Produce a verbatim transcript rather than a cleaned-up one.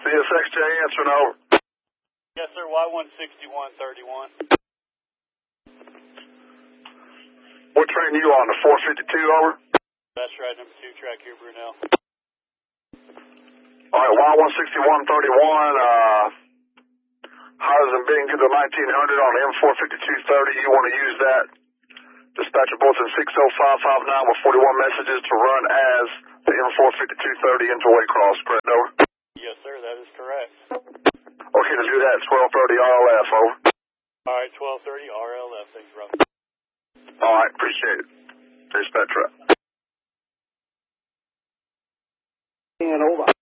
C S X J answering over. Yes, sir, Y one sixty-one thirty-one. What train are you on, the four fifty-two, over? That's right, number two track here, Brunel. Alright, Y one sixty-one thirty-one, uh, higher than being to the nineteen hundred on M four fifty-two thirty. You want to use that. Dispatcher bulletin six oh five five nine with forty-one messages to run as the M four fifty-two thirty into Waycross. Correct, over? Yes, sir, that is correct. Okay, to do that, twelve thirty R L F, over. Alright, twelve thirty R L F, thanks, bro. Alright, appreciate it. Dispatch truck. And over.